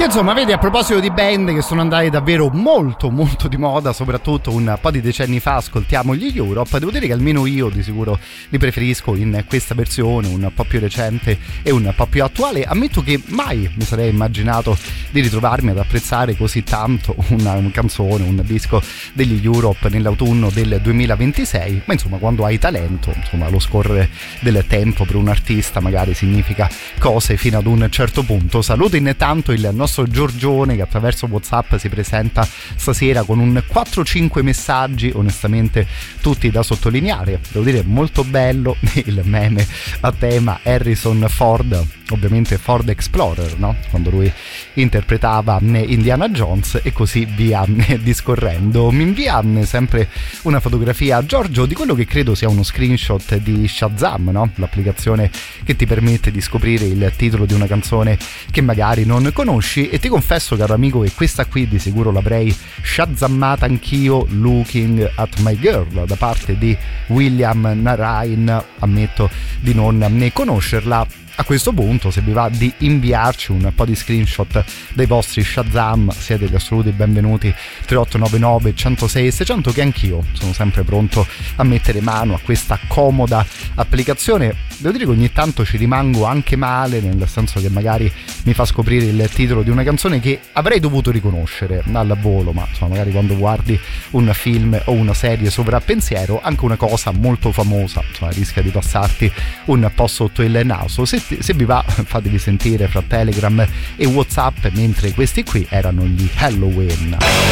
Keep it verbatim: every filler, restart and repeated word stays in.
Che insomma, vedi, a proposito di band che sono andate davvero molto molto di moda, soprattutto un po' di decenni fa, ascoltiamo gli Europe. Devo dire che almeno io di sicuro li preferisco in questa versione un po' più recente e un po' più attuale. Ammetto che mai mi sarei immaginato di ritrovarmi ad apprezzare così tanto una, una canzone, un disco degli Europe nell'autunno del duemilaventisei, ma insomma, quando hai talento, insomma, lo scorrere del tempo per un artista magari significa cose fino ad un certo punto. Saluto intanto il nostro Giorgione che attraverso WhatsApp si presenta stasera con un quattro cinque messaggi, onestamente tutti da sottolineare. Devo dire molto bello il meme a tema Harrison Ford, ovviamente Ford Explorer, no? Quando lui interpretava Indiana Jones e così via discorrendo. Mi invia sempre una fotografia a Giorgio di quello che credo sia uno screenshot di Shazam, no? L'applicazione che ti permette di scoprire il titolo di una canzone che magari non conosci, e ti confesso, caro amico, che questa qui di sicuro l'avrei shazammata anch'io, Looking at My Girl, da parte di William Narain. Ammetto di non ne conoscerla. A questo punto, se vi va di inviarci un po' di screenshot dei vostri Shazam, siete gli assoluti benvenuti. Tre otto nove nove uno zero sei sei zero zero, che anch'io sono sempre pronto a mettere mano a questa comoda applicazione. Devo dire che ogni tanto ci rimango anche male, nel senso che magari mi fa scoprire il titolo di una canzone che avrei dovuto riconoscere al volo, ma insomma, magari quando guardi un film o una serie sovrappensiero, anche una cosa molto famosa, insomma, rischia di passarti un po' sotto il naso. Se Se vi va, fatevi sentire fra Telegram e WhatsApp, mentre questi qui erano gli Halloween.